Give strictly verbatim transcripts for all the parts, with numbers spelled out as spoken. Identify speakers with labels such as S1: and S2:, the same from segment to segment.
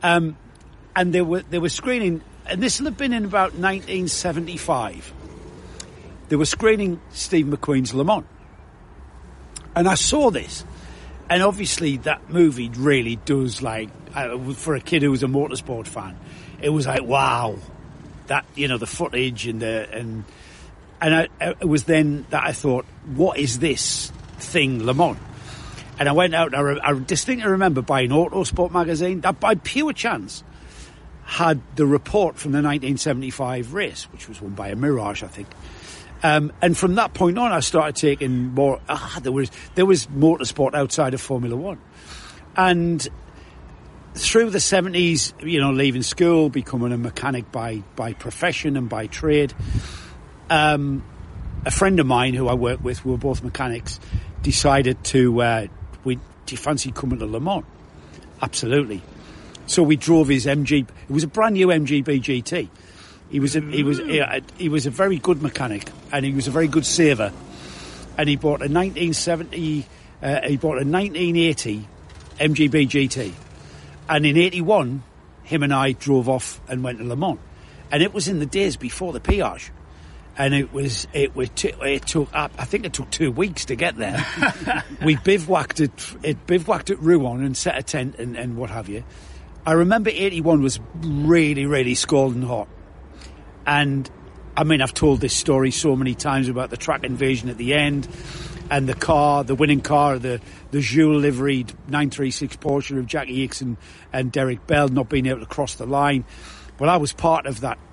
S1: Um, and they were they were screening, and this will have been in about nineteen seventy-five. They were screening Steve McQueen's Le Mans. And I saw this. And obviously that movie really does, like, uh, for a kid who was a motorsport fan, it was like, wow. That, you know, the footage and the... And and I, it was then that I thought, what is this thing, Le Mans? And I went out and I, re- I distinctly remember buying Autosport magazine, that by pure chance had the report from the nineteen seventy-five race, which was won by a Mirage, I think. Um, and from that point on, I started taking more. Ah, there was there was motorsport outside of Formula One, and through the seventies, you know, leaving school, becoming a mechanic by by profession and by trade. Um, a friend of mine who I work with, we were both mechanics, decided to. Uh, we do you fancy coming to Le Mans? Absolutely. So we drove his M G. It was a brand new M G B G T. He was a, he was he, he was a very good mechanic, and he was a very good saver. And he bought a nineteen seventy, uh, he bought a nineteen eighty M G B G T, and in eighty-one, him and I drove off and went to Le Mans, and it was in the days before the Piage, and it was it was t- it took I think it took two weeks to get there. We bivouacked at it bivouacked at Rouen and set a tent and, and what have you. I remember eighty-one was really really scalding hot. And, I mean, I've told this story so many times about the track invasion at the end and the car, the winning car, the, the Jules liveried nine thirty-six Porsche of Jackie Hicks and, and Derek Bell not being able to cross the line. Well, I was part of that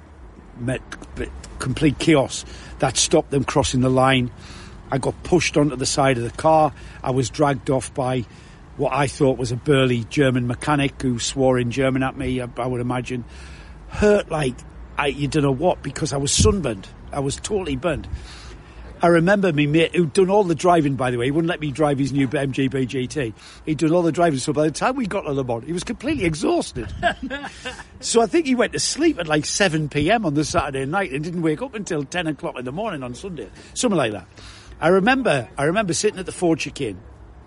S1: complete chaos that stopped them crossing the line. I got pushed onto the side of the car. I was dragged off by what I thought was a burly German mechanic who swore in German at me, I, I would imagine. Hurt like... I, you don't know what, because I was sunburned. I was totally burned. I remember me mate, who'd done all the driving, by the way. He wouldn't let me drive his new M G B G T. He'd done all the driving, so by the time we got to Le Mans, he was completely exhausted. So I think he went to sleep at like seven p.m. on the Saturday night and didn't wake up until ten o'clock in the morning on Sunday. Something like that. I remember, I remember sitting at the Ford chicane.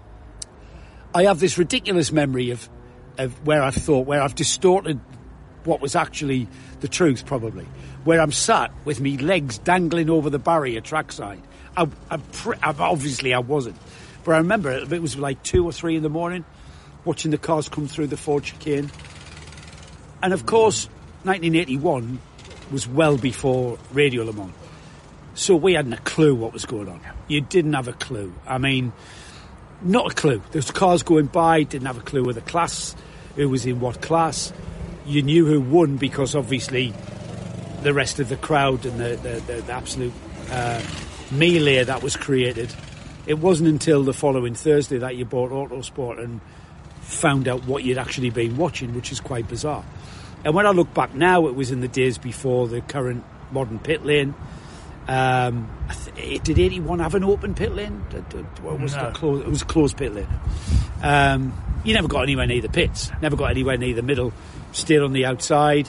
S1: I have this ridiculous memory of, of where I've thought, where I've distorted what was actually the truth, probably, where I'm sat with me legs dangling over the barrier trackside. I, I, I, obviously I wasn't, but I remember it, it was like two or three in the morning, watching the cars come through the Ford chicane. And of course, nineteen eighty-one was well before Radio Le Mans, so we hadn't a clue what was going on. You didn't have a clue. I mean, not a clue. There was cars going by, didn't have a clue of the class, who was in what class. You knew who won because obviously the rest of the crowd and the, the, the, the absolute uh, melee that was created. It wasn't until the following Thursday that you bought Autosport and found out what you'd actually been watching, which is quite bizarre. And when I look back now, it was in the days before the current modern pit lane. Um, did eighty-one have an open pit lane? Or was no. it, closed? It was a closed pit lane. Um, you never got anywhere near the pits, never got anywhere near the middle. Stayed on the outside.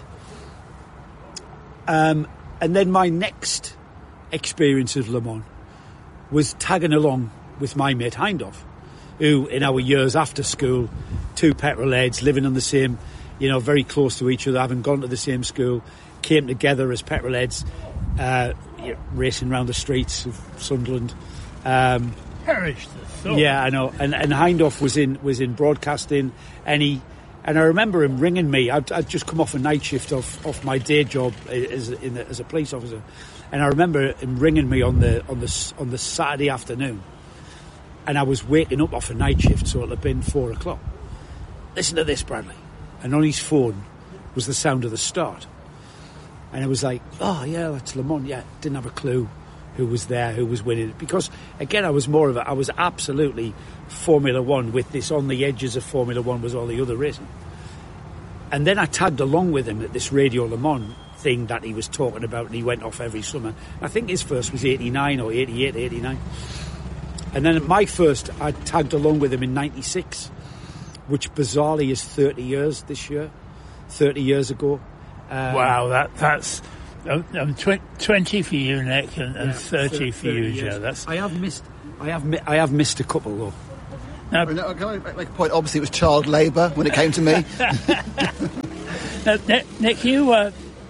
S1: Um, and then my next experience of Le Mans was tagging along with my mate Hindhoff, who in our years after school, two petrol heads, living on the same, you know, very close to each other, having gone to the same school, came together as petrol heads, uh, you know, racing around the streets of Sunderland. Um,
S2: Perished the thought.
S1: Yeah, I know. And, and Hindhoff was in, was in broadcasting, and he... And I remember him ringing me. I'd, I'd just come off a night shift off, off my day job as in the, as a police officer, and I remember him ringing me on the on the on the Saturday afternoon. And I was waking up off a night shift, so it'll have been four o'clock. Listen to this, Bradley. And on his phone was the sound of the start, and it was like, oh yeah, that's Le Mans. Yeah, didn't have a clue who was there, who was winning. Because again, I was more of a, I was absolutely Formula One with this on the edges of Formula One was all the other racing. And then I tagged along with him at this Radio Le Mans thing that he was talking about, and he went off every summer. I think his first was eighty-nine or eighty-eight, eighty-nine. And then my first, I tagged along with him in ninety-six, which bizarrely is thirty years this year, thirty years ago.
S2: Um, wow, that that's... Um, um, tw- twenty for you, Nick, and, and yeah, thirty for you, years. Joe. That's...
S1: I have missed. I have. Mi- I have missed a couple though.
S3: Now, can I make a point? Obviously, it was child labour when it came to me.
S2: Now, Nick, you uh,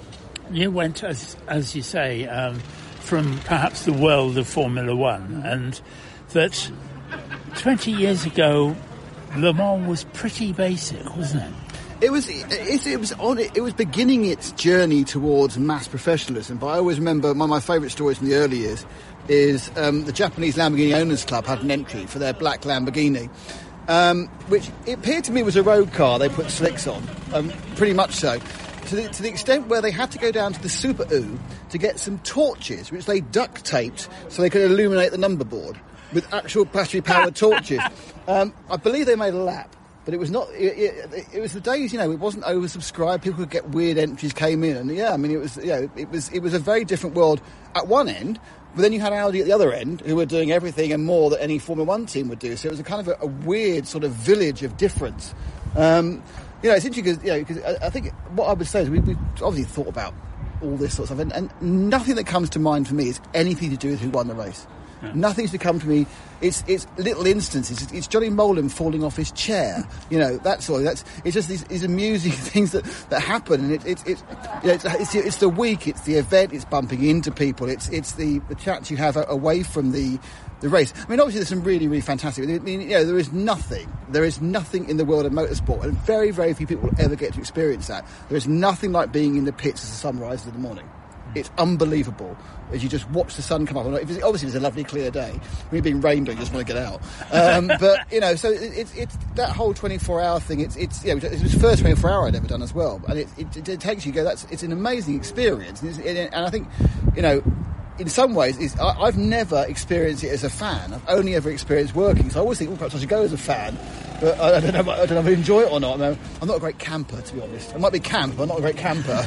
S2: you went, as as you say, um, from perhaps the world of Formula One, and that twenty years ago, Le Mans was pretty basic, wasn't it?
S3: It was it, it was on it was beginning its journey towards mass professionalism. But I always remember one of my favourite stories from the early years is um, the Japanese Lamborghini Owners Club had an entry for their black Lamborghini, um, which it appeared to me was a road car. They put slicks on, um, pretty much so, to the, to the extent where they had to go down to the Super U to get some torches, which they duct taped so they could illuminate the number board with actual battery powered torches. Um, I believe they made a lap. But it was not. It, it, it was the days, you know. It wasn't oversubscribed. People could get weird entries came in, and yeah, I mean, it was. You know, it was. It was a very different world at one end. But then you had Audi at the other end, who were doing everything and more that any Formula One team would do. So it was a kind of a, a weird sort of village of difference. Um, you know, it's interesting because you know, because I, I think what I would say is we, we've obviously thought about all this sort of stuff, and, and nothing that comes to mind for me is anything to do with who won the race. Yeah. Nothing's to come to me. It's it's little instances. It's, it's Johnny Molan falling off his chair. You know, that sort of. That's it's just these, these amusing things that, that happen. And it, it, it's you know, it's it's it's the week. It's the event. It's bumping into people. It's it's the, the chats you have away from the the race. I mean, obviously there's some really really fantastic. I mean, you know, there is nothing. There is nothing in the world of motorsport, and very very few people will ever get to experience that. There is nothing like being in the pits as the sun rises in the morning. It's unbelievable as you just watch the sun come up. If it's, obviously, it's a lovely clear day. When you're being rained on, you just want to get out. Um, but you know, so it, it's it's that whole twenty-four hour thing. It's it's yeah, it was the first twenty-four hour I'd ever done as well, and it it, it takes you go. That's it's an amazing experience, and, it's, it, and I think you know. In some ways, it's, I, I've never experienced it as a fan. I've only ever experienced working. So I always think, oh, perhaps I should go as a fan. But I, I don't know. I don't know if I enjoy it or not. I'm, I'm not a great camper, to be honest. I might be camp, but I'm not a great camper.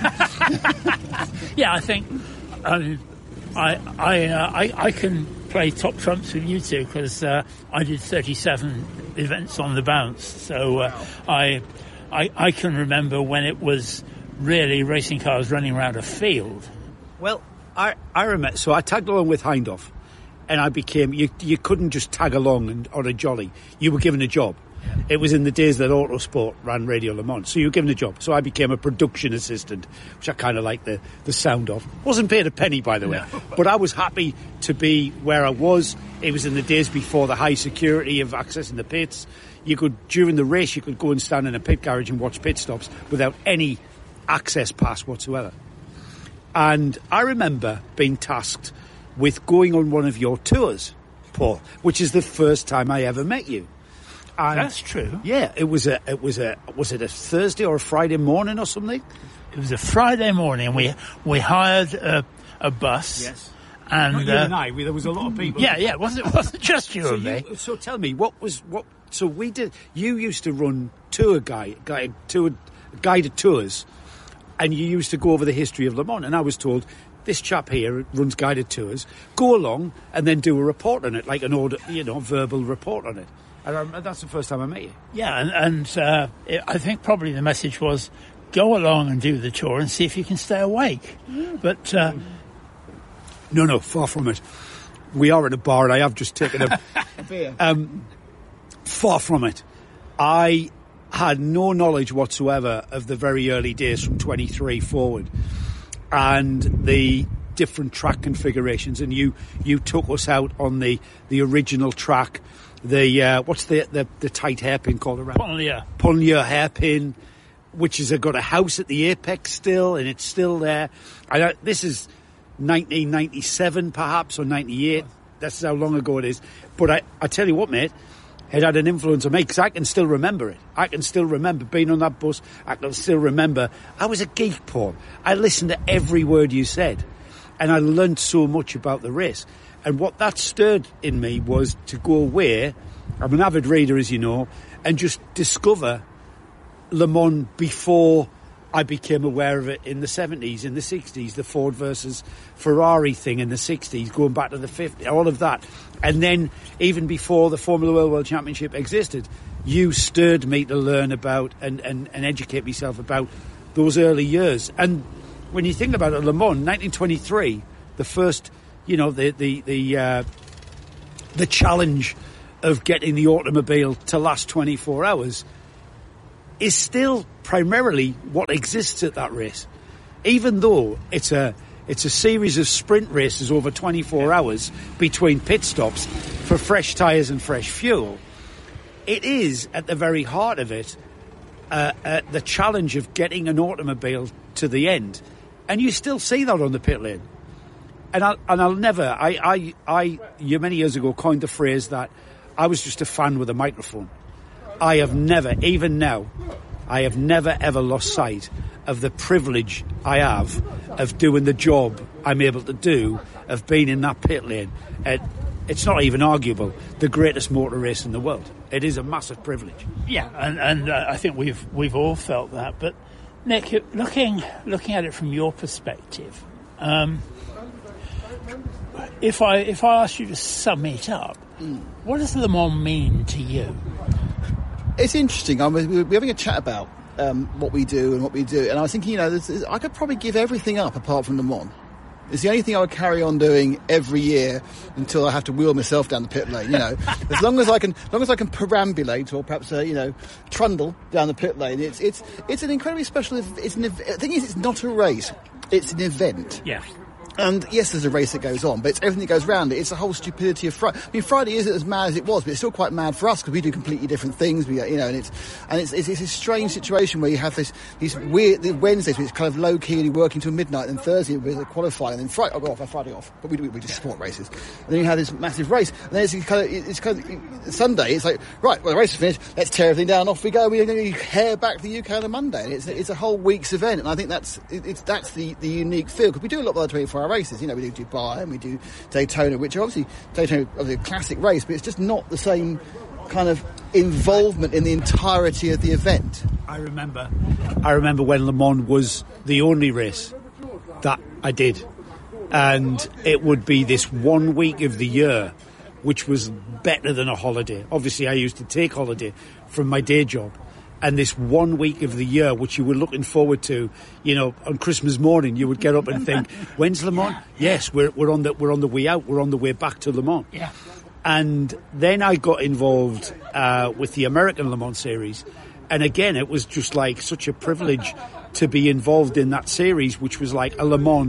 S2: Yeah, I think um, I I, uh, I I can play top trumps with you two because uh, I did thirty-seven events on the bounce. So uh, wow. I, I I can remember when it was really racing cars running around a field.
S1: Well. I, I remember, so I tagged along with Hindhaugh, and I became, you you couldn't just tag along and, on a jolly. You were given a job. Yeah. It was in the days that Autosport ran Radio Le Mans, so you were given a job. So I became a production assistant, which I kind of like the, the sound of. Wasn't paid a penny, by the way, no. But I was happy to be where I was. It was in the days before the high security of accessing the pits. You could, during the race, you could go and stand in a pit garage and watch pit stops without any access pass whatsoever. And I remember being tasked with going on one of your tours, Paul, which is the first time I ever met you.
S2: And that's true.
S1: Yeah, it was a, it was a, was it a Thursday or a Friday morning or something?
S2: It was a Friday morning. We we hired a, a bus.
S1: Yes.
S2: And
S1: Not you uh, and I. We, there was a lot of people.
S2: Yeah, yeah. It wasn't it wasn't just you
S1: so
S2: and me.
S1: You, so tell me, what was what? So we did. You used to run tour guide, guide tour, guided tours. And you used to go over the history of Le Mans, and I was told, this chap here runs guided tours, go along and then do a report on it, like an order, you know, verbal report on it. And I, that's the first time I met you.
S2: Yeah, and, and uh, it, I think probably the message was, go along and do the tour and see if you can stay awake. Mm. But uh,
S1: no, no, far from it. We are at a bar, and I have just taken a,
S3: a beer.
S1: Um, far from it. I had no knowledge whatsoever of the very early days from twenty-three forward and the different track configurations, and you you took us out on the the original track, the uh, what's the, the the tight hairpin called around
S2: Ponlier
S1: Ponlier hairpin, which has got a house at the apex still, and it's still there. I this is nineteen ninety-seven perhaps, or ninety-eight. That's how long ago it is. But I, I tell you what, mate, it had an influence on me because I can still remember it. I can still remember being on that bus. I can still remember. I was a geek, Paul. I listened to every word you said, and I learned so much about the race. And what that stirred in me was to go away. I'm an avid reader, as you know, and just discover Le Mans before I became aware of it in the seventies, in the sixties, the Ford versus Ferrari thing in the sixties, going back to the fifties, all of that. And then even before the Formula World World Championship existed, you stirred me to learn about and, and, and educate myself about those early years. And when you think about it, Le Mans, nineteen twenty-three, the first, you know, the the the, uh, the challenge of getting the automobile to last twenty-four hours is still primarily what exists at that race. Even though it's a it's a series of sprint races over twenty-four hours between pit stops for fresh tyres and fresh fuel, it is, at the very heart of it, uh, uh, the challenge of getting an automobile to the end. And you still see that on the pit lane. And I'll, and I'll never, I, I, I, you many years ago coined the phrase that I was just a fan with a microphone. I have never, even now, I have never ever lost sight of the privilege I have of doing the job I'm able to do, of being in that pit lane. It, it's not even arguable, the greatest motor race in the world. It is a massive privilege.
S2: Yeah, and, and uh, I think we've we've all felt that. But Nick, looking looking at it from your perspective, um, if I if I ask you to sum it up, mm. what does Le Mans mean to you?
S3: It's interesting. I mean, we're having a chat about um, what we do and what we do, and I was thinking, you know, this is, I could probably give everything up apart from Le Mans. It's the only thing I would carry on doing every year until I have to wheel myself down the pit lane. You know, as long as I can, as long as I can perambulate or perhaps uh, you know, trundle down the pit lane. It's it's it's an incredibly special. It's an. The thing is, it's not a race. It's an event.
S2: Yeah.
S3: And yes, there's a race that goes on, but it's everything that goes around it. It's the whole stupidity of Friday. I mean, Friday isn't as mad as it was, but it's still quite mad for us because we do completely different things. We, you know, and it's and it's, it's it's a strange situation where you have this these weird the Wednesdays, which is kind of low key, and you work until midnight, and Thursday with the qualifying, and then Friday I'll go off, Friday off. But we do we just sport races, and then you have this massive race, and then it's kind of it's kind of Sunday. It's like, right, well, the race is finished. Let's tear everything down. Off we go. We, we hair back to the U K on a Monday, and it's it's a whole week's event, and I think that's it, it's that's the the unique feel, because we do a lot of other twenty-four hour races. You know, we do Dubai and we do Daytona, which are obviously Daytona is a classic race, but it's just not the same kind of involvement in the entirety of the event.
S1: I remember, I remember when Le Mans was the only race that I did, and it would be this one week of the year which was better than a holiday. Obviously, I used to take holiday from my day job. And this one week of the year, which you were looking forward to, you know, on Christmas morning, you would get up and think, "When's Le Mans?" Yes, we're we're on the we're on the way out. We're on the way back to Le Mans.
S2: Yeah.
S1: And then I got involved uh, with the American Le Mans series, and again, it was just like such a privilege to be involved in that series, which was like a Le Mans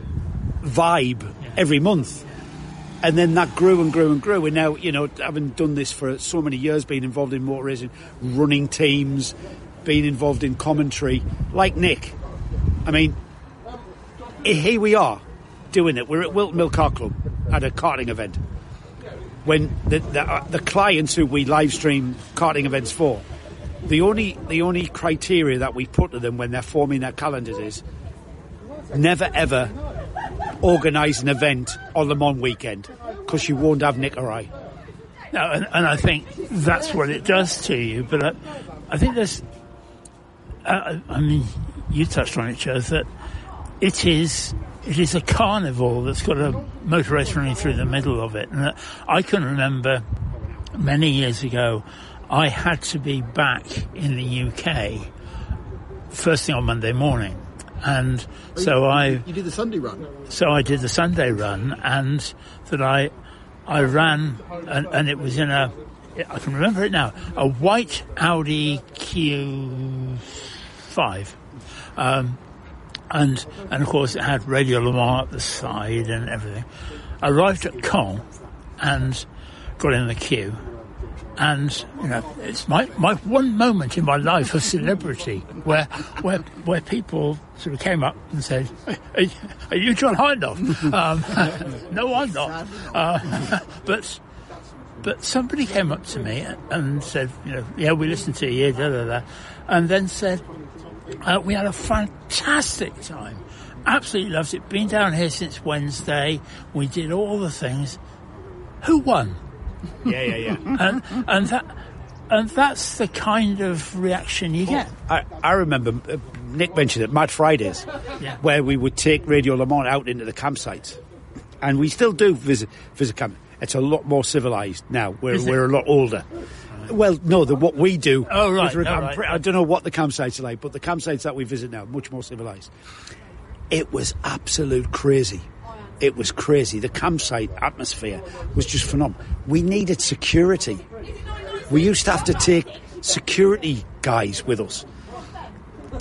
S1: vibe every month. And then that grew and grew and grew. And now, you know, having done this for so many years, being involved in motor racing, running teams, being involved in commentary, like Nick. I mean, here we are doing it. We're at Wilton Mill Car Club at a karting event. When the the, uh, the clients who we live stream karting events for, the only the only criteria that we put to them when they're forming their calendars is never ever organise an event on Le Mans weekend, because you won't have Nick or I.
S2: No, and, and I think that's what it does to you. But I, I think there's, uh, I mean, you touched on it, Joe, that it is it is a carnival that's got a motor race running through the middle of it. And I can remember many years ago, I had to be back in the U K first thing on Monday morning. And so I...
S3: You did the Sunday run?
S2: So I did the Sunday run, and that I I ran, and, and it was in a... I can remember it now. A white Audi Q five. Um, and, and, of course, it had Radio Le Mans at the side and everything. I arrived at Caen and got in the queue. And, you know, it's my, my one moment in my life of celebrity where where where people sort of came up and said, "Are, are you John Hindhaugh?" um, no, I'm not. Uh, but but somebody came up to me and said, you know, yeah, we listened to you, da da da, and then said, uh, we had a fantastic time, absolutely loved it. Been down here since Wednesday. We did all the things. Who won?
S1: Yeah, yeah, yeah.
S2: and and that and that's the kind of reaction you get.
S1: I, I remember uh, Nick mentioned it, Mad Fridays,
S2: yeah.
S1: where we would take Radio Le Mans out into the campsites, and we still do visit visit camp. It's a lot more civilised now. We're we're a lot older. Well, no, the what we do.
S2: Oh right,
S1: with,
S2: oh,
S1: I'm,
S2: right.
S1: I don't know what the campsites are like, but the campsites that we visit now, much more civilised. It was absolute crazy. It was crazy. The campsite atmosphere was just phenomenal. We needed security. We used to have to take security guys with us.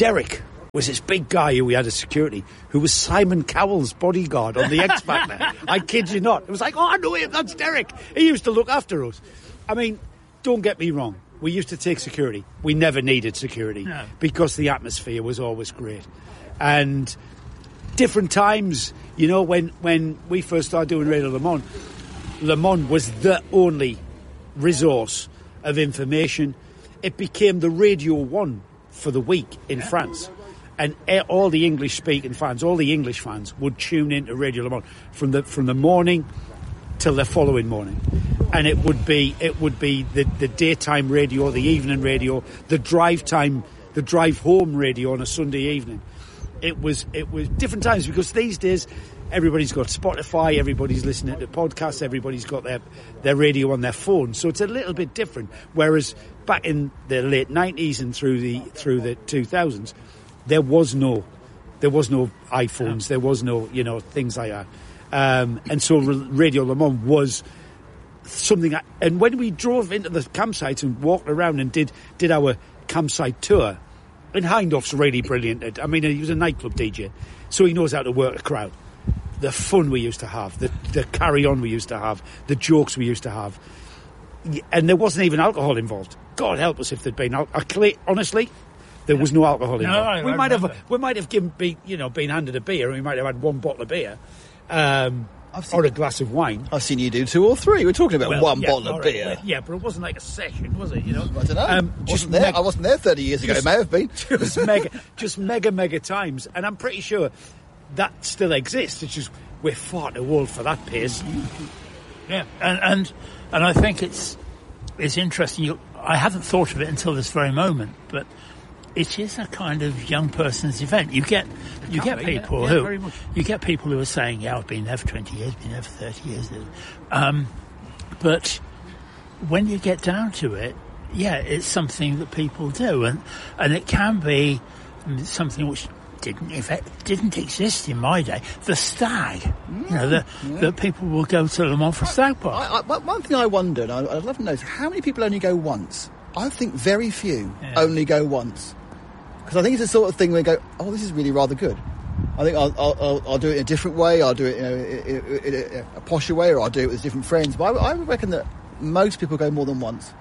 S1: Derek was this big guy who we had as security, who was Simon Cowell's bodyguard on the X Factor. I kid you not. It was like, oh, I know him, that's Derek. He used to look after us. I mean, don't get me wrong. We used to take security. We never needed security
S2: no.
S1: because the atmosphere was always great. And different times, you know, when, when we first started doing Radio Le Mans, Le Mans was the only resource of information. It became the Radio One for the week in yeah. France. And all the English-speaking fans, all the English fans, would tune into Radio Le Mans from the from the morning till the following morning, and it would be it would be the, the daytime radio, the evening radio, the drive time, the drive home radio on a Sunday evening. It was it was different times because these days everybody's got Spotify, everybody's listening to podcasts, everybody's got their their radio on their phone, so it's a little bit different. Whereas back in the late nineties and through the through the two thousands. There was no, there was no iPhones. There was no, you know, things like that. Um, and so Radio Le Mans was something. I, and when we drove into the campsites and walked around and did did our campsite tour, and Hindhoff's really brilliant. I mean, he was a nightclub D J, so he knows how to work a crowd. The fun we used to have, the the carry on we used to have, the jokes we used to have, and there wasn't even alcohol involved. God help us if there'd been alcohol. Honestly. There was no alcohol in
S2: no,
S1: it.
S2: I,
S1: we
S2: I
S1: might
S2: remember.
S1: have, we might have given, be, you know, been handed a beer, and we might have had one bottle of beer, um, or a glass of wine.
S3: I've seen you do two or three. We're talking about
S1: well,
S3: one
S1: yeah,
S3: bottle of
S1: right,
S3: beer.
S1: Yeah, but it wasn't like a session, was it? You know,
S3: I don't know.
S1: Um,
S3: I,
S1: just
S3: wasn't there.
S1: meg-
S3: I wasn't there thirty years ago.
S1: just,
S3: It may have been.
S1: just mega, just mega, mega times, and I'm pretty sure that still exists. It's just we're far too old for that pace.
S2: Yeah, and and and I think it's it's interesting. You, I haven't thought of it until this very moment, but it is a kind of young person's event. You get you get people
S1: yeah, yeah,
S2: who you get people who are saying, "Yeah, I've been there for twenty years, been there for thirty years." Um, but when you get down to it, yeah, it's something that people do, and and it can be something which didn't effect, didn't exist in my day. The stag, mm, you know, the, yeah. that people will go to Le Mans for stag party.
S3: One thing I wondered, I, I'd love to know, is how many people only go once? I think very few
S2: yeah.
S3: only go once. Because I think it's the sort of thing where you go, oh, this is really rather good. I think I'll, I'll, I'll do it in a different way. I'll do it, you know, in, in, in a posher way, or I'll do it with different friends. But I, I reckon that most people go more than once.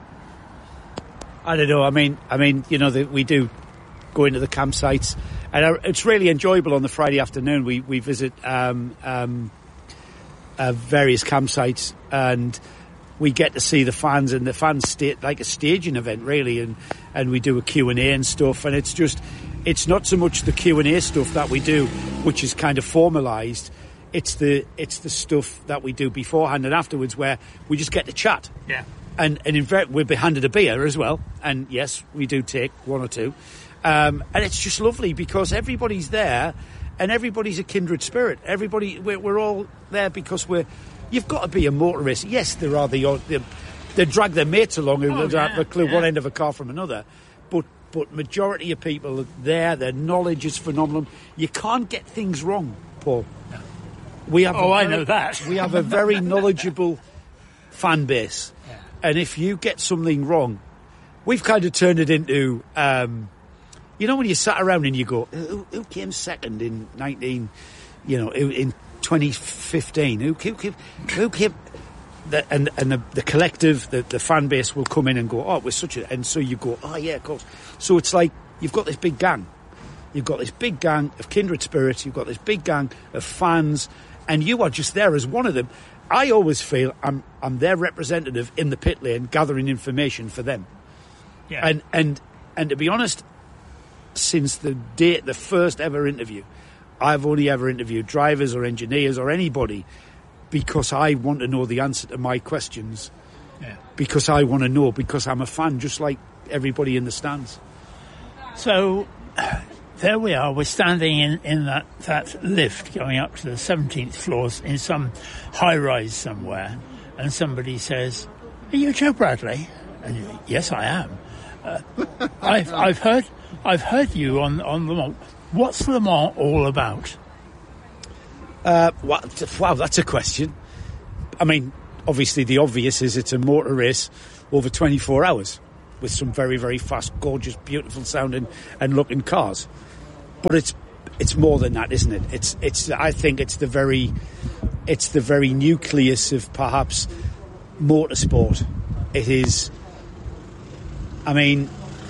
S1: I don't know. I mean, I mean, you know, the, we do go into the campsites, and it's really enjoyable. On the Friday afternoon, we we visit um, um, uh, various campsites, and we get to see the fans, and the fans stay like a staging event, really, and and we do a Q and A and stuff, and it's just, it's not so much the Q and A stuff that we do, which is kind of formalised. It's the it's the stuff that we do beforehand and afterwards, where we just get to chat.
S2: Yeah.
S1: And and in fact, we'll be handed a beer as well, and yes, we do take one or two, um, and it's just lovely because everybody's there, and everybody's a kindred spirit. Everybody, we're, we're all there because we're. You've got to be a motorist. Yes, there are the odd. They, they drag their mates along who
S2: oh,
S1: don't
S2: yeah,
S1: have a clue
S2: yeah.
S1: one end of a car from another, but but majority of people are there. Their knowledge is phenomenal. You can't get things wrong, Paul.
S2: No.
S1: We have.
S2: Oh,
S1: a
S2: I
S1: very,
S2: know that.
S1: We have a very knowledgeable fan base.
S2: Yeah.
S1: And if you get something wrong, we've kind of turned it into, um, you know, when you sat around and you go, who, who came second in nineteen, you know, in twenty fifteen? Who, who, who, who came? The, and and the, the collective, the, the fan base will come in and go, oh, it was such a, and so you go, oh yeah, of course. So it's like you've got this big gang, you've got this big gang of kindred spirits, you've got this big gang of fans, and you are just there as one of them. I always feel I'm I'm their representative in the pit lane, gathering information for them.
S2: Yeah.
S1: And and and to be honest, since the day the first ever interview, I've only ever interviewed drivers or engineers or anybody because I want to know the answer to my questions.
S2: Yeah.
S1: Because I want to know, because I'm a fan, just like everybody in the stands.
S2: So there we are. We're standing in, in that, that lift going up to the seventeenth floors in some high-rise somewhere, and somebody says, "Are you Joe Bradley?" And you, yes, I am. Uh, I've, I've heard I've heard you on on Le Mans. What's Le Mans all about?
S1: Uh, wow, that's a question. I mean, obviously the obvious is it's a motor race over twenty-four hours. with some very, very fast, gorgeous, beautiful sounding and looking cars. But it's it's more than that, isn't it? It's it's. I think it's the very it's the very nucleus of perhaps motorsport. It is. I mean,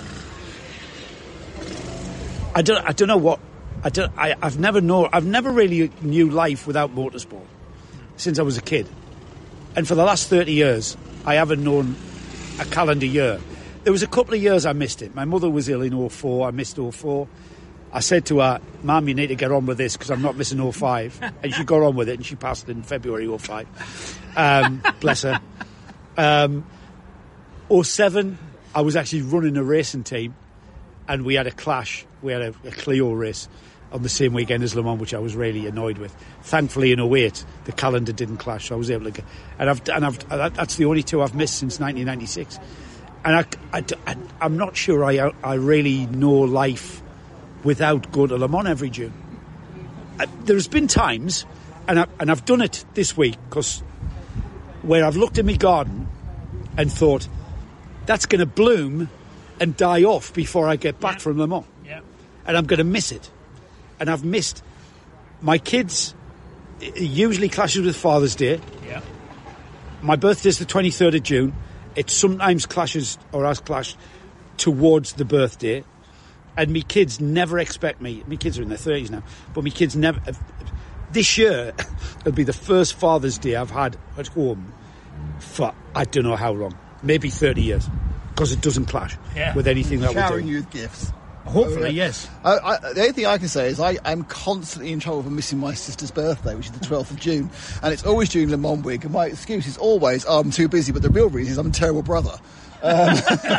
S1: I don't I don't know what I don't I, I've never known I've never really knew life without motorsport since I was a kid, and for the last thirty years I haven't known a calendar year. There was a couple of years I missed it. My mother was ill in oh four. I missed oh four. I said to her, Mum, you need to get on with this because I'm not missing oh five. And she got on with it, and she passed in February oh five. Um, bless her. Um, oh seven, I was actually running a racing team, and we had a clash. We had a, a Clio race on the same weekend as Le Mans, which I was really annoyed with. Thankfully, in oh eight, the calendar didn't clash, so I was able to get... And, I've, and I've, that's the only two I've missed since nineteen ninety-six. And I, I, I, I'm not sure I, I really know life without going to Le Mans every June. Uh, there's been times, and, I, and I've done it this week, because where I've looked in my garden and thought, that's going to bloom and die off before I get back
S2: yeah.
S1: from Le Mans.
S2: Yeah.
S1: And I'm going to miss it. And I've missed my kids. It usually clashes with Father's Day.
S2: Yeah.
S1: My birthday's the twenty-third of June. It sometimes clashes, or has clashed, towards the birthday. And me kids never expect me. My kids are in their thirties now, but my kids never. This year, it'll be the first Father's Day I've had at home for I don't know how long, maybe thirty years, because it doesn't clash
S2: yeah.
S1: with anything that we're
S3: Showering
S1: doing.
S3: you with gifts.
S1: Hopefully, yes.
S3: I, I, the only thing I can say is I, I'm constantly in trouble for missing my sister's birthday, which is the twelfth of June, and it's always during Le Mans week, and my excuse is always, oh, I'm too busy, but the real reason is I'm a terrible brother. Um,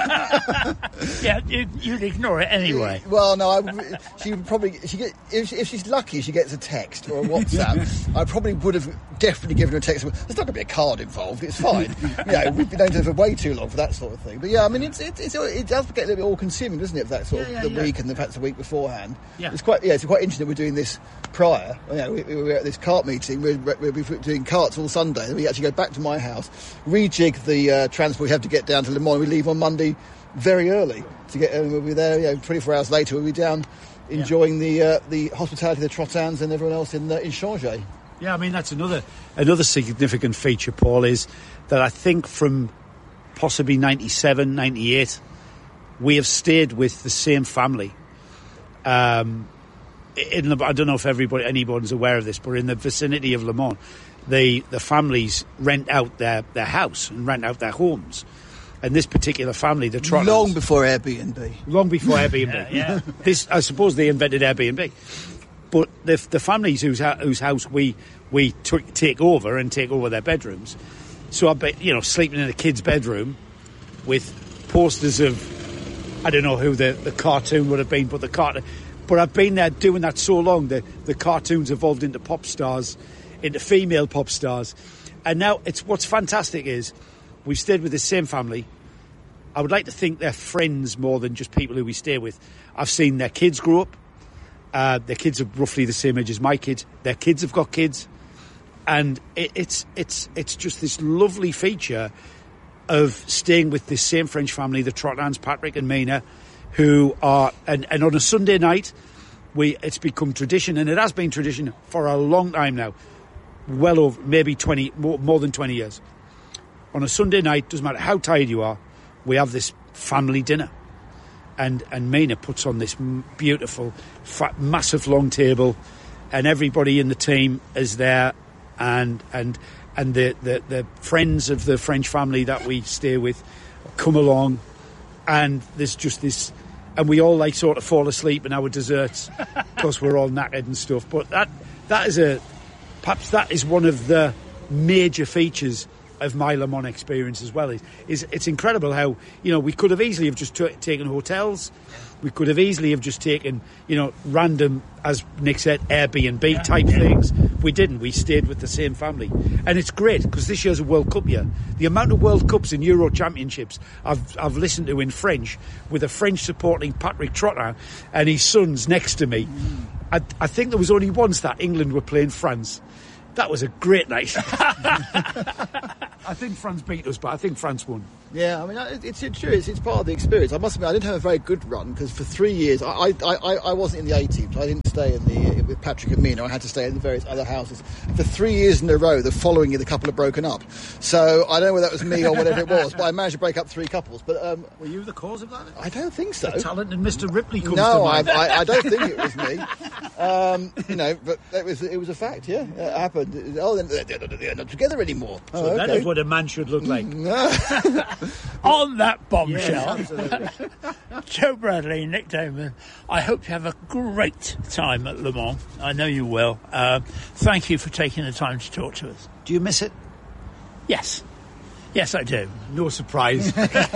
S2: yeah, you, you'd ignore it anyway.
S3: Well, no, I, she would probably, she get, if, she, if she's lucky, she gets a text or a WhatsApp. I probably would have definitely given her a text. There's not going to be a card involved. It's fine. You know, we've been known to for way too long for that sort of thing. But yeah, I mean, it's, it's, it's it does get a little bit all-consuming, doesn't it? That sort
S2: yeah,
S3: of
S2: yeah,
S3: the
S2: yeah.
S3: week and the fact the week beforehand.
S2: Yeah.
S3: It's quite, yeah, it's quite interesting. We're doing this prior. You know, we, we were at this kart meeting. We're, we're doing karts all Sunday. Then we actually go back to my house, rejig the uh, transport we have to get down to Le Mans. We leave on Monday very early to get. Um, we'll be there. You know, twenty-four hours later, we'll be down enjoying yeah. the uh, the hospitality of the Trottins and everyone else in uh, in Changé.
S1: Yeah, I mean that's another another significant feature, Paul, is that I think from possibly ninety-seven, ninety-eight, we have stayed with the same family. Um, in the, I don't know if everybody anyone's aware of this, but in the vicinity of Le Mans, the the families rent out their, their house and rent out their homes. And this particular family, the Trottins...
S3: Long before Airbnb.
S1: Long before Airbnb.
S2: yeah, yeah.
S1: This, I suppose they invented Airbnb. But the, the families whose, whose house we we t- take over and take over their bedrooms. So I bet, you know, sleeping in a kid's bedroom with posters of, I don't know who the, the cartoon would have been, but the cartoon... But I've been there doing that so long, the, the cartoons evolved into pop stars, into female pop stars. And now it's what's fantastic is we've stayed with the same family. I would like to think they're friends more than just people who we stay with. I've seen their kids grow up. Uh, their kids are roughly the same age as my kids. Their kids have got kids. And it, it's it's it's just this lovely feature of staying with this same French family, the Trottins, Patrick and Mina, who are... And, and on a Sunday night, we it's become tradition, and it has been tradition for a long time now. Well over, maybe twenty, more, more than twenty years. On a Sunday night, doesn't matter how tired you are, we have this family dinner. And and Mina puts on this beautiful, fat, massive long table, and everybody in the team is there, and and and the, the, the friends of the French family that we stay with come along, and there's just this, and we all like sort of fall asleep in our desserts because we're all knackered and stuff. But that that is a, perhaps that is one of the major features of my Le Mans experience as well. Is, is it's incredible how, you know, we could have easily have just t- taken hotels, we could have easily have just taken, you know, random, as Nick said, Airbnb yeah, type yeah. things. We didn't. We stayed with the same family, and it's great because this year's a World Cup year. The amount of World Cups and Euro Championships I've I've listened to in French with a French supporting Patrick Trottin and his sons next to me. Mm. I, I think there was only once that England were playing France. That was a great night. I think France beat us, but I think France won.
S3: Yeah, I mean, it's, it's true. It's, it's part of the experience. I must admit, I didn't have a very good run because for three years, I, I, I, I wasn't in the A team, so I didn't stay in the with Patrick and Mina. I had to stay in the various other houses. For three years in a row, the following year, the couple had broken up. So I don't know whether that was me or whatever it was, but I managed to break up three couples. But um,
S1: were you the cause of that?
S3: I don't think so.
S1: The talented Mister Ripley comes
S3: no,
S1: to mind.
S3: I, I, I don't think it was me. Um, you know, but it was it was a fact. Yeah, it happened. Oh, they're, they're not together anymore.
S1: So
S3: oh,
S1: that
S3: okay.
S1: is what a man should look like.
S2: On that bombshell,
S1: Yes,
S2: Joe Bradley, Nick Damon, I hope you have a great time at Le Mans. I know you will. Uh, thank you for taking the time to talk to us.
S1: Do you miss it?
S2: Yes. Yes, I do.
S1: No surprise.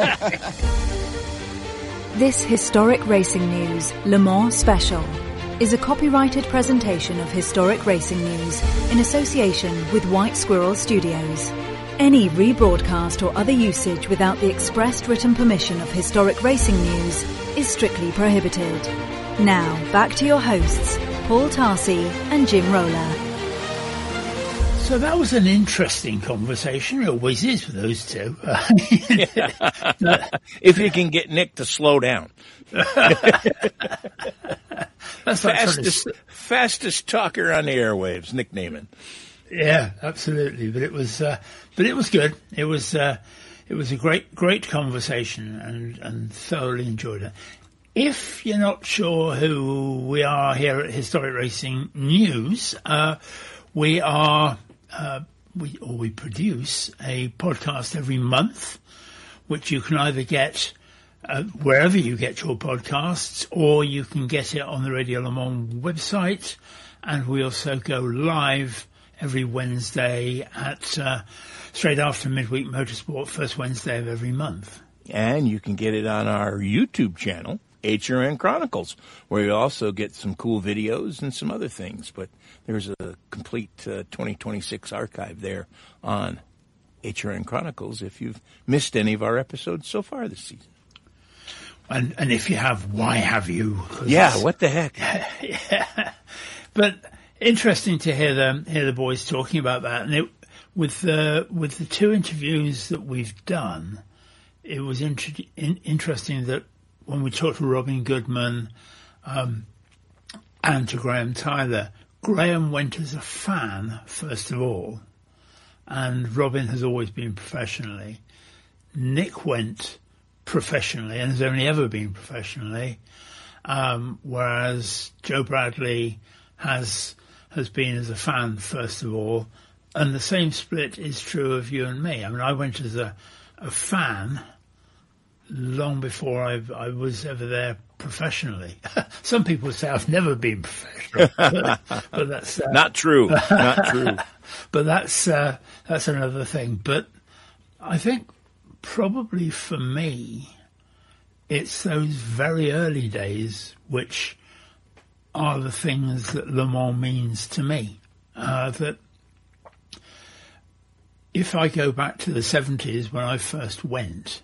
S4: This historic racing news, Le Mans Special, is a copyrighted presentation of Historic Racing News in association with White Squirrel Studios. Any rebroadcast or other usage without the expressed written permission of Historic Racing News is strictly prohibited. Now, back to your hosts, Paul Tarsi and Jim Roller.
S2: So that was an interesting conversation. It always is with those two.
S5: If you can get Nick to slow down.
S2: That's like
S5: fastest,
S2: to...
S5: fastest talker on the airwaves, Nick Naiman.
S2: Yeah, absolutely. But it was, uh, but it was good. It was, uh, it was a great, great conversation, and, and thoroughly enjoyed it. If you're not sure who we are here at Historic Racing News, uh, we are, uh, we or we produce a podcast every month, which you can either get uh, wherever you get your podcasts, or you can get it on the Radio Le Mans website, and we also go live every Wednesday at uh, straight after Midweek Motorsport, first Wednesday of every month.
S5: And you can get it on our YouTube channel, H R N Chronicles, where you also get some cool videos and some other things. But there's a complete uh, twenty twenty-six archive there on H R N Chronicles if you've missed any of our episodes so far this season.
S2: And and if you have, why have you?
S5: Yeah, what the heck?
S2: Yeah. But interesting to hear them, hear the boys talking about that. And it, with the with the two interviews that we've done, it was inter- in, interesting that when we talked to Robin Goodman um, and to Graham Tyler, Graham went as a fan first of all, and Robin has always been professionally. Nick went professionally and has only ever been professionally, um, whereas Joe Bradley has has been as a fan first of all, and the same split is true of you and me. I mean, I went as a, a fan long before I, I was ever there professionally. Some people say I've never been professional, but, but that's uh,
S5: not true. Not true.
S2: But that's uh, that's another thing. But I think probably for me, it's those very early days which are the things that Le Mans means to me. Uh, that if I go back to the seventies when I first went,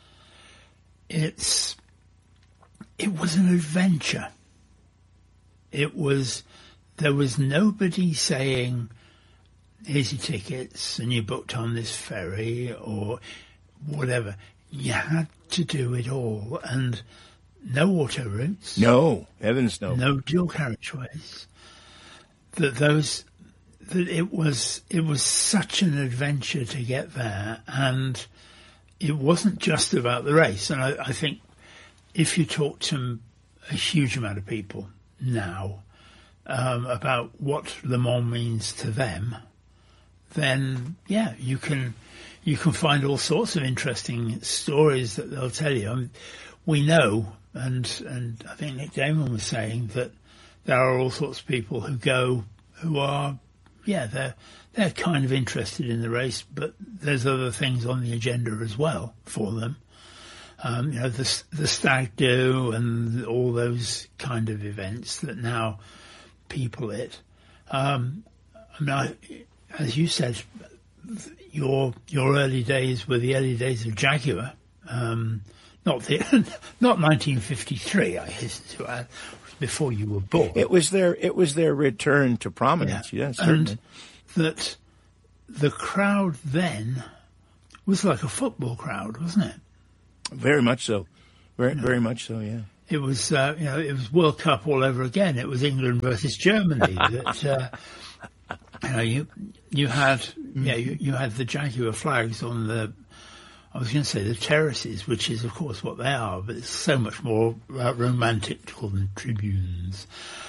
S2: it's it was an adventure. It was there was nobody saying, "Here's your tickets and you booked on this ferry," or whatever. You had to do it all, and no auto routes.
S5: No, heavens no.
S2: No dual carriageways. That those, that it was, it was such an adventure to get there, and it wasn't just about the race. And I, I think if you talk to a huge amount of people now um, about what Le Mans means to them, then yeah, you can you can find all sorts of interesting stories that they'll tell you. I mean, we know, and and I think Nick Damon was saying that there are all sorts of people who go who are, yeah, they're they're kind of interested in the race, but there's other things on the agenda as well for them. Um, you know, the the stag do and all those kind of events that now people it. Um, I mean, I, as you said, your your early days were the early days of Jaguar, um, not the not nineteen fifty-three. I hasten to add, before you were born.
S5: It was their it was their return to prominence.
S2: Yeah.
S5: Yes, certainly.
S2: And that the crowd then was like a football crowd, wasn't it?
S5: Very much so. Very,
S2: you know,
S5: very much so, yeah.
S2: It was, uh, you know, it was World Cup all over again. It was England versus Germany. that, uh, you know, you, you had, yeah, you, you had the Jaguar flags on the, I was going to say the terraces, which is of course what they are, but it's so much more uh, romantic to call them tribunes.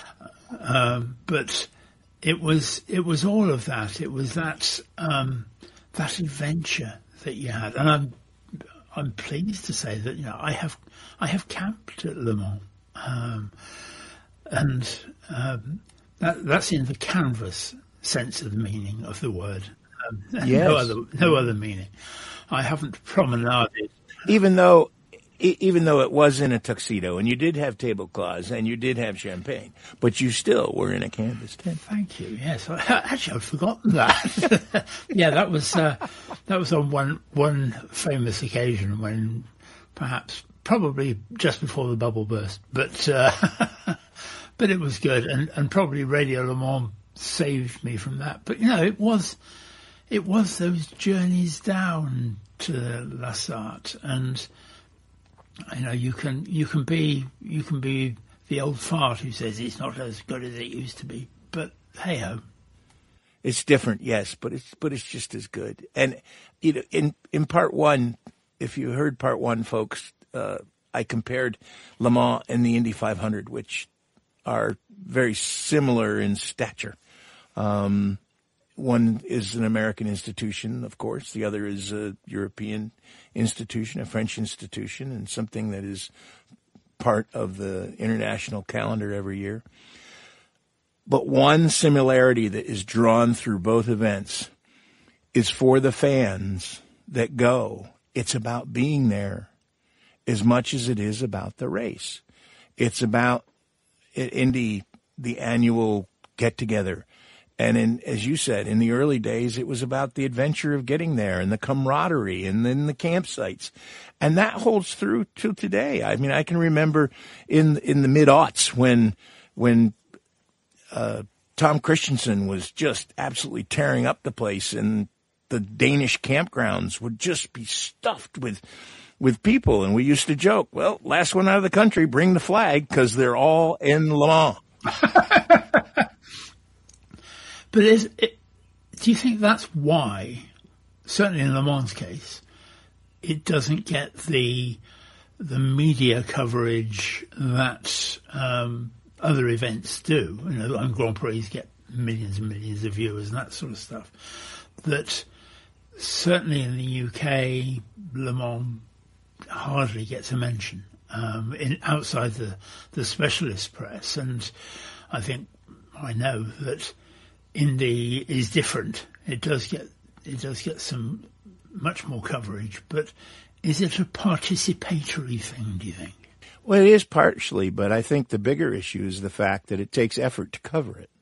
S2: Um, but it was, it was all of that. It was that, um, that adventure that you had. And I'm, I'm pleased to say that, you know, I have, I have camped at Le Mans. Um, and, um, that, that's in the canvas sense of the meaning of the word. Um,
S5: yes.
S2: no other, no other meaning. I haven't promenaded.
S5: Even though, even though it was in a tuxedo, and you did have tablecloths, and you did have champagne, but you still were in a canvas tent.
S2: Thank you. Yes, I, actually, I'd forgotten that. yeah, that was uh, that was on one one famous occasion when, perhaps, probably just before the bubble burst, but uh, but it was good, and and probably Radio Le Mans saved me from that. But you know, it was it was those journeys down to La Sarthe, and you know, you can you can be you can be the old fart who says it's not as good as it used to be, but hey ho,
S5: it's different, yes, but it's but it's just as good. And you know, in in part one, if you heard part one, folks, uh, I compared Le Mans and the Indy five hundred, which are very similar in stature. Um, One is an American institution, of course. The other is a European institution, a French institution, and something that is part of the international calendar every year. But one similarity that is drawn through both events is for the fans that go. It's about being there as much as it is about the race. It's about Indy, the annual get-together. And in, as you said, in the early days, it was about the adventure of getting there and the camaraderie and then the campsites. And that holds through to today. I mean, I can remember in, in the mid-aughts when, when, uh, Tom Christensen was just absolutely tearing up the place, and the Danish campgrounds would just be stuffed with, with people. And we used to joke, well, last one out of the country, bring the flag, because they're all in Le Mans.
S2: But is it, do you think that's why, certainly in Le Mans' case, it doesn't get the the media coverage that um, other events do? You know, and Grand Prix get millions and millions of viewers and that sort of stuff. That certainly in the U K, Le Mans hardly gets a mention um, in outside the the specialist press, and I think I know that Indy is different. It does get it does get some much more coverage, but is it a participatory thing, do you think?
S5: Well, it is partially, but I think the bigger issue is the fact that it takes effort to cover it.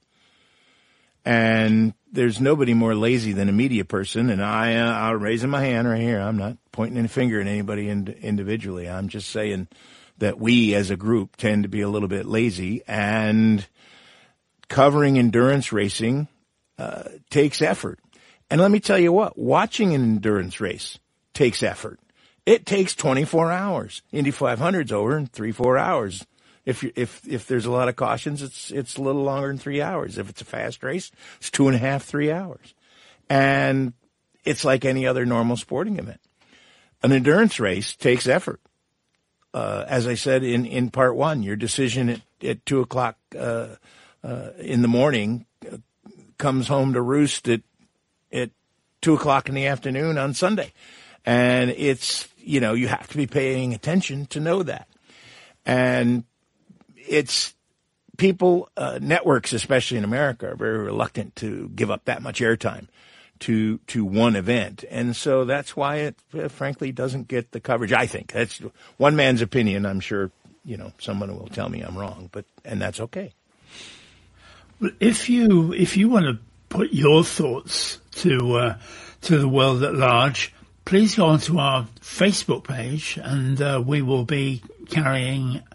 S5: And there's nobody more lazy than a media person, and I, uh, I'll raise my hand right here. I'm not pointing a finger at anybody in, individually. I'm just saying that we as a group tend to be a little bit lazy, and covering endurance racing uh, takes effort. And let me tell you what, watching an endurance race takes effort. It takes twenty-four hours. Indy five hundred's over in three, four hours. If you, if if there's a lot of cautions, it's it's a little longer than three hours. If it's a fast race, it's two and a half, three hours. And it's like any other normal sporting event. An endurance race takes effort. Uh, as I said in, in part one, your decision at, at two o'clock uh, uh, in the morning uh, comes home to roost at at two o'clock in the afternoon on Sunday. And it's, you know, you have to be paying attention to know that. And it's people, uh, networks, especially in America, are very reluctant to give up that much airtime to, to one event. And so that's why it, uh, frankly, doesn't get the coverage. I think that's one man's opinion. I'm sure, you know, someone will tell me I'm wrong, but, and that's okay.
S2: Well, if you, if you want to put your thoughts to, uh, to the world at large, please go onto our Facebook page, and uh, we will be carrying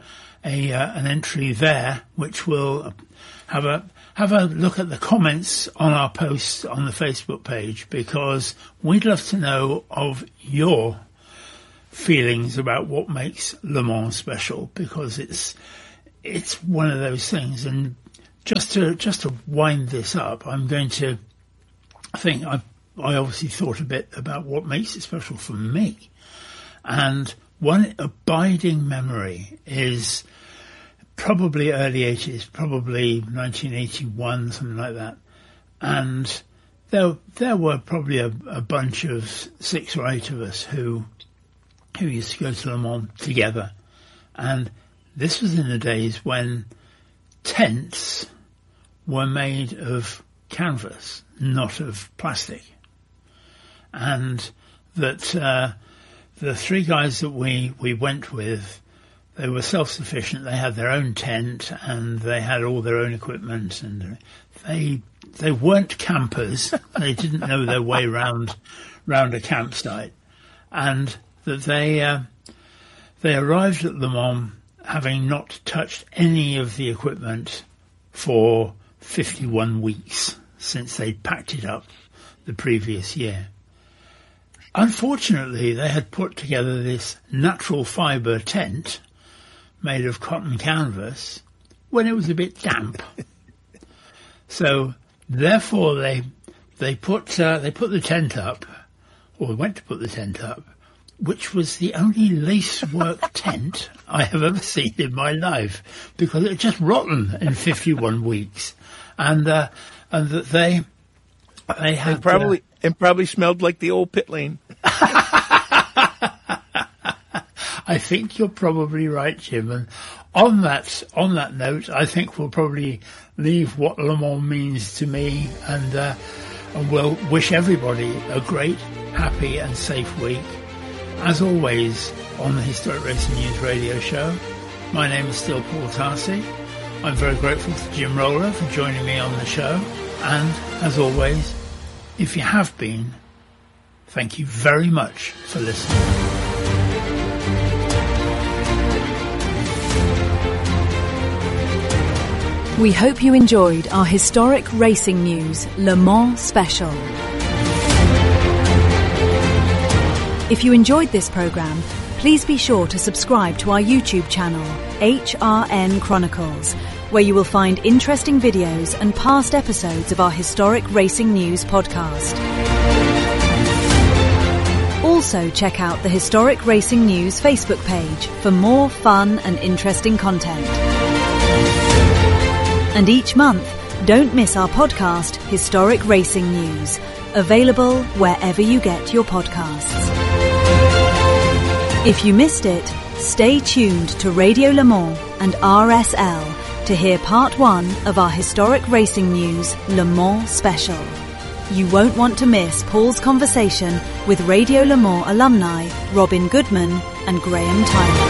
S2: a uh, an entry there, which will have a have a look at the comments on our posts on the Facebook page, because we'd love to know of your feelings about what makes Le Mans special, because it's it's one of those things. And just to just to wind this up, I'm going to I think I I obviously thought a bit about what makes it special for me, and one abiding memory is probably early eighties, probably nineteen eighty-one, something like that. And there there were probably a, a bunch of six or eight of us who who used to go to Le Mans together. And this was in the days when tents were made of canvas, not of plastic. And that uh, the three guys that we, we went with, they were self-sufficient. They had their own tent and they had all their own equipment, and they they weren't campers. They didn't know their way round round a campsite, and that they uh, they arrived at Le Mans having not touched any of the equipment for fifty-one weeks since they'd packed it up the previous year. Unfortunately, they had put together this natural fibre tent made of cotton canvas when it was a bit damp. So therefore they they put uh, they put the tent up, or went to put the tent up, which was the only lacework tent I have ever seen in my life, because it was just rotten in fifty-one weeks, and uh, and that they they had
S5: and probably
S2: uh,
S5: and probably smelled like the old pit lane.
S2: I think you're probably right, Jim. And on that on that note, I think we'll probably leave what Le Mans means to me, and, uh, and we'll wish everybody a great, happy and safe week. As always, on the Historic Racing News radio show, my name is still Paul Tarsi. I'm very grateful to Jim Roller for joining me on the show. And, as always, if you have been, thank you very much for listening.
S4: We hope you enjoyed our Historic Racing News Le Mans special. If you enjoyed this programme, please be sure to subscribe to our YouTube channel, H R N Chronicles, where you will find interesting videos and past episodes of our Historic Racing News podcast. Also check out the Historic Racing News Facebook page for more fun and interesting content. And each month, don't miss our podcast, Historic Racing News, available wherever you get your podcasts. If you missed it, stay tuned to Radio Le Mans and R S L to hear part one of our Historic Racing News Le Mans special. You won't want to miss Paul's conversation with Radio Le Mans alumni Robin Goodman and Graham Tyler.